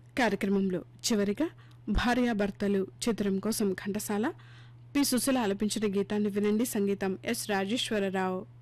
కార్యక్రమంలో చివరిగా భార్యాభర్తలు చిత్రం కోసం ఘంటసాల పి సుశీల ఆలపించిన గీతాన్ని వినండి. సంగీతం ఎస్ రాజేశ్వరరావు.